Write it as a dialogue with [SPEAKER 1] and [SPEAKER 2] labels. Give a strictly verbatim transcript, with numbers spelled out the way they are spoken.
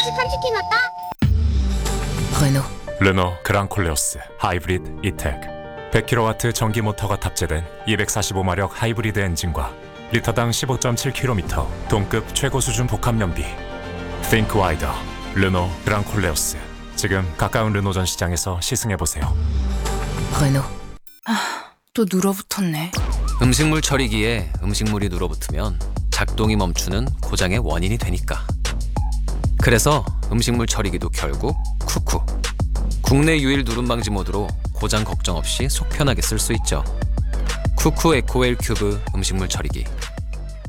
[SPEAKER 1] 묵직한 치킨 왔다.
[SPEAKER 2] 레노.
[SPEAKER 3] 르노 그랑콜레오스 하이브리드 이텍 백 킬로와트 전기 모터가 탑재된 이백사십오 마력 하이브리드 엔진과 리터당 십오 점 칠 킬로미터 동급 최고 수준 복합 연비. Think wider. 르노 그랑콜레오스. 지금 가까운 르노 전시장에서 시승해보세요.
[SPEAKER 2] 레노. 아, 또 눌어붙었네.
[SPEAKER 4] 음식물 처리기에 음식물이 눌어붙으면 작동이 멈추는 고장의 원인이 되니까. 그래서 음식물 처리기도 결국 쿠쿠. 국내 유일 누름 방지 모드로 고장 걱정 없이 속 편하게 쓸 수 있죠. 쿠쿠 에코웰 큐브 음식물 처리기.